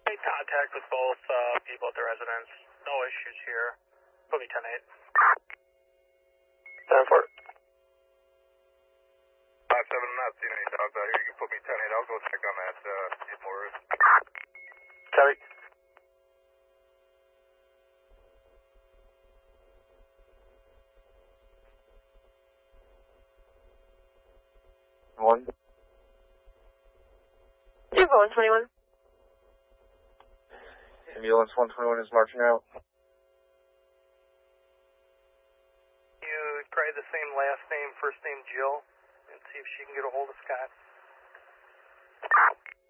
Make contact with both people at the residence. No issues here. Put me 10-8. 10-4. 5-7, I'm not seeing any dogs out here. You can put me 10-8. I'll go check on that, see if more is. Copy. One. You're going 21. Ambulance 121 is marching out. You try the same last name, first name Jill, and see if she can get a hold of Scott.